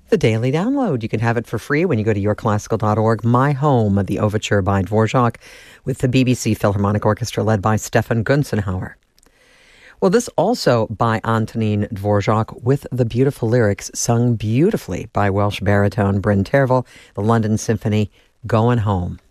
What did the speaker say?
The Daily Download. You can have it for free when you go to yourclassical.org. My Home, the overture by Dvorak, with the BBC Philharmonic Orchestra led by Stefan Gunzenhauer. Well, this also by Antonín Dvorak with the beautiful lyrics sung beautifully by Welsh baritone Bryn Terfel, the London Symphony, Going Home.